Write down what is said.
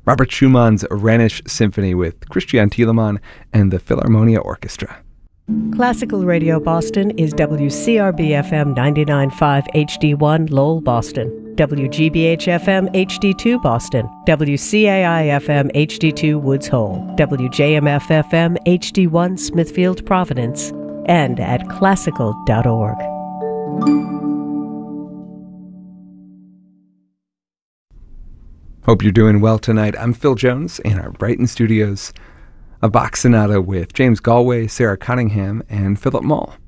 Robert Schumann's Rhenish Symphony with Christian Thielemann and the Philharmonia Orchestra. Classical Radio Boston is WCRB-FM 99.5 HD1 Lowell, Boston, WGBH-FM HD2 Boston, WCAI-FM HD2 Woods Hole, WJMF-FM HD1 Smithfield, Providence, and at classical.org. Hope you're doing well tonight. I'm Phil Jones in our Brighton studios. A Bach Sonata with James Galway, Sarah Cunningham, and Philip Mull.